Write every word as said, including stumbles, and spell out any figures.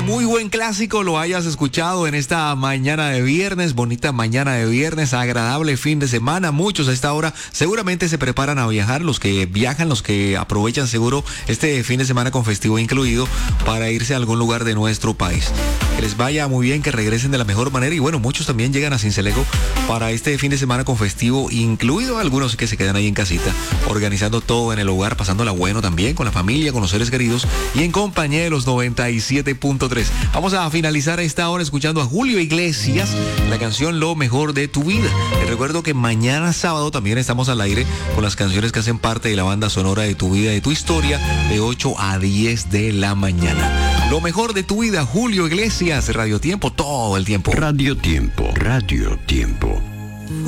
muy buen clásico lo hayas escuchado en esta mañana de viernes, bonita mañana de viernes, agradable fin de semana. Muchos a esta hora seguramente se preparan a viajar, los que viajan, los que aprovechan seguro este fin de semana con festivo incluido para irse a algún lugar de nuestro país. Que les vaya muy bien, que regresen de la mejor manera y bueno, muchos también llegan a Sincelejo para este fin de semana con festivo incluido, algunos que se quedan ahí en casita, organizando todo en el hogar, pasándola bueno también con la familia, con los seres queridos y en compañía de los noventa y siete punto tres. Vamos a finalizar esta hora escuchando a Julio Iglesias, la canción Lo Mejor de Tu Vida. Les recuerdo que mañana sábado también estamos al aire con las canciones que hacen parte de la banda sonora de Tu Vida, de Tu Historia, de ocho a diez de la mañana. Lo Mejor de Tu Vida, Julio Iglesias, Radio Tiempo, todo el tiempo. Radio Tiempo, Radio Tiempo.